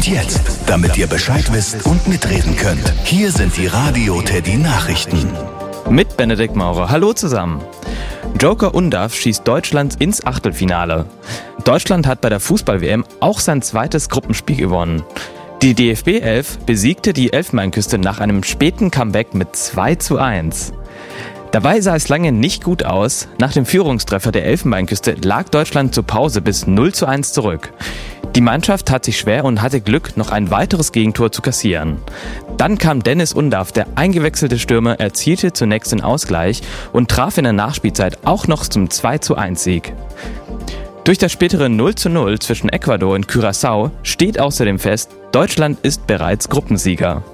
Und jetzt, damit ihr Bescheid wisst und mitreden könnt, hier sind die Radio Teddy Nachrichten. Mit Benedikt Maurer. Hallo zusammen. Joker Undav schießt Deutschland ins Achtelfinale. Deutschland hat bei der Fußball-WM auch sein zweites Gruppenspiel gewonnen. Die DFB 11 besiegte die Elfenbeinküste nach einem späten Comeback mit 2:1. Dabei sah es lange nicht gut aus. Nach dem Führungstreffer der Elfenbeinküste lag Deutschland zur Pause bis 0:1 zurück. Die Mannschaft tat sich schwer und hatte Glück, noch ein weiteres Gegentor zu kassieren. Dann kam Dennis Undav, der eingewechselte Stürmer, erzielte zunächst den Ausgleich und traf in der Nachspielzeit auch noch zum 2:1-Sieg. Durch das spätere 0:0 zwischen Ecuador und Curaçao steht außerdem fest, Deutschland ist bereits Gruppensieger.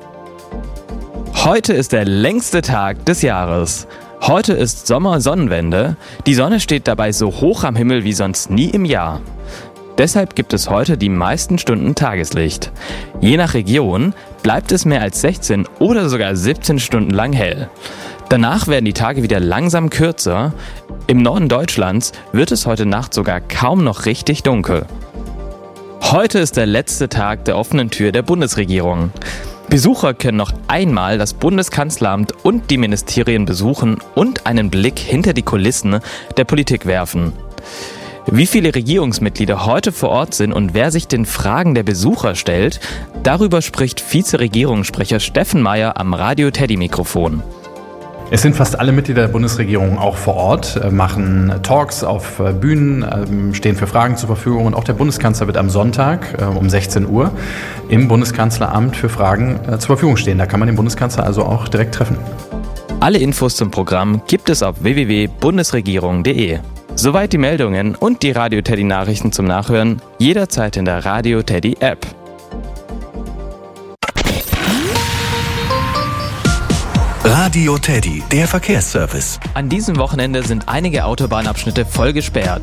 Heute ist der längste Tag des Jahres. Heute ist Sommersonnenwende. Die Sonne steht dabei so hoch am Himmel wie sonst nie im Jahr. Deshalb gibt es heute die meisten Stunden Tageslicht. Je nach Region bleibt es mehr als 16 oder sogar 17 Stunden lang hell. Danach werden die Tage wieder langsam kürzer. Im Norden Deutschlands wird es heute Nacht sogar kaum noch richtig dunkel. Heute ist der letzte Tag der offenen Tür der Bundesregierung. Besucher können noch einmal das Bundeskanzleramt und die Ministerien besuchen und einen Blick hinter die Kulissen der Politik werfen. Wie viele Regierungsmitglieder heute vor Ort sind und wer sich den Fragen der Besucher stellt, darüber spricht Vize-Regierungssprecher Steffen Meyer am Radio Teddy-Mikrofon. Es sind fast alle Mitglieder der Bundesregierung auch vor Ort, machen Talks auf Bühnen, stehen für Fragen zur Verfügung und auch der Bundeskanzler wird am Sonntag um 16 Uhr im Bundeskanzleramt für Fragen zur Verfügung stehen. Da kann man den Bundeskanzler also auch direkt treffen. Alle Infos zum Programm gibt es auf www.bundesregierung.de. Soweit die Meldungen und die Radio Teddy Nachrichten zum Nachhören jederzeit in der Radio Teddy App. Radio Teddy, der Verkehrsservice. An diesem Wochenende sind einige Autobahnabschnitte voll gesperrt.